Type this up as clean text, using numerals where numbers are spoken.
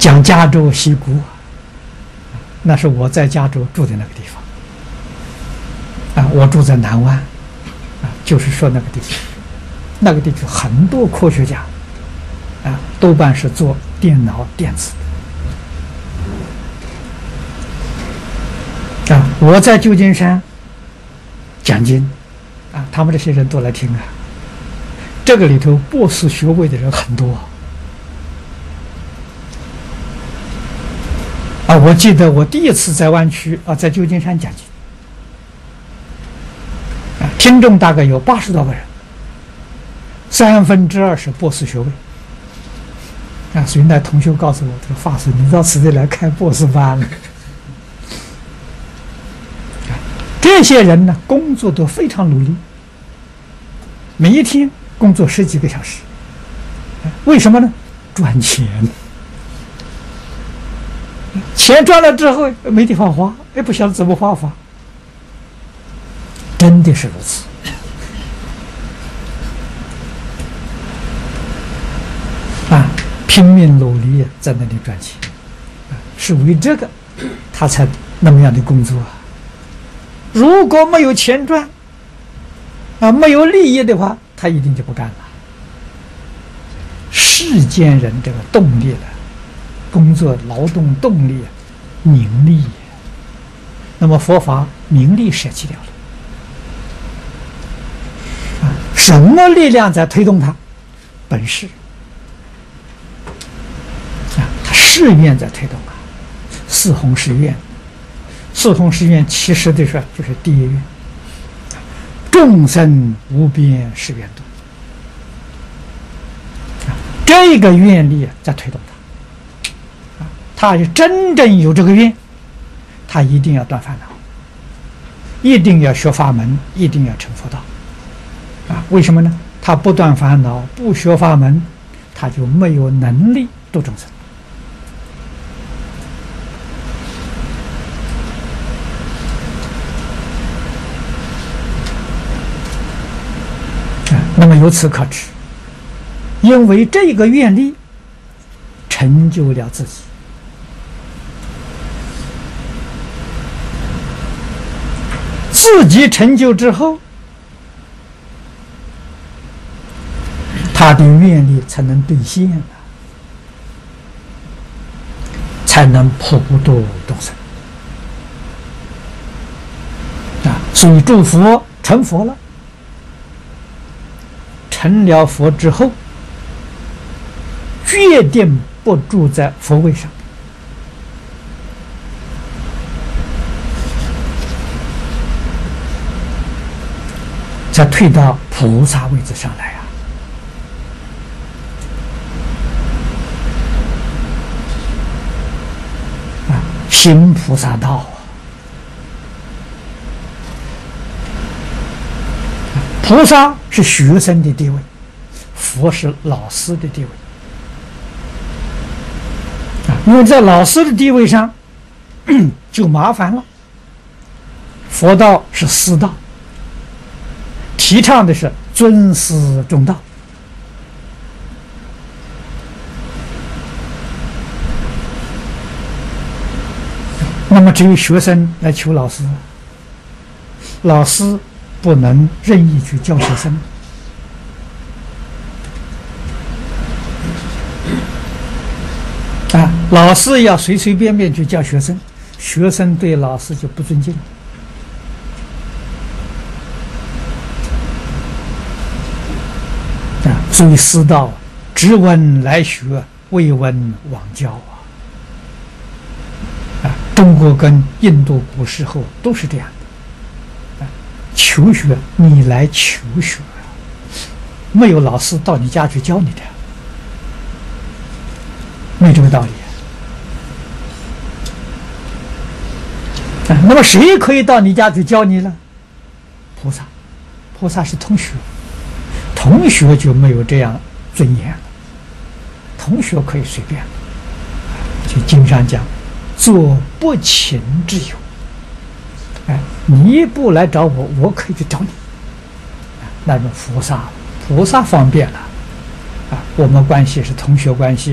讲加州西谷，那是我在加州住的那个地方我住在南湾就是说那个地区，那个地区很多科学家多半是做电脑电子的我在旧金山讲经他们这些人都来听这个里头博士学位的人很多我记得我第一次在湾区在旧金山讲经听众大概有80多个人2/3是博士学位所以那同学告诉我说法师你到此地来开博士班了这些人呢工作都非常努力每一天工作10几个小时为什么呢赚钱钱赚了之后没地方花不晓得怎么花法真的是如此拼命努力在那里赚钱是为这个他才那么样的工作如果没有钱赚没有利益的话他一定就不干了世间人这个动力的工作劳动动力名利那么佛法名利舍弃掉了什么力量在推动它本事他誓愿在推动四弘誓愿四弘誓愿其实的说就是第一愿众生无边誓愿度这个愿力在推动他真正有这个愿他一定要断烦恼一定要学法门一定要成佛道为什么呢他不断烦恼不学法门他就没有能力度众生那么由此可知因为这个愿力成就了自己自己成就之后他的愿力才能兑现才能普度众生所以诸佛成佛了成了佛之后决定不住在佛位上再退到菩萨位置上来行菩萨道菩萨是学生的地位佛是老师的地位因为在老师的地位上就麻烦了佛道是师道提倡的是尊师重道那么只有学生来求老师老师不能任意去教学生老师要随随便便去教学生学生对老师就不尊敬所以师道知闻来学未闻枉教中国跟印度古时候都是这样的求学你来求学没有老师到你家去教你的没这个道理那么谁可以到你家去教你呢菩萨菩萨是同学同学就没有这样尊严了同学可以随便就经常讲做不请之友你不来找我我可以去找你那种菩萨方便了我们关系是同学关系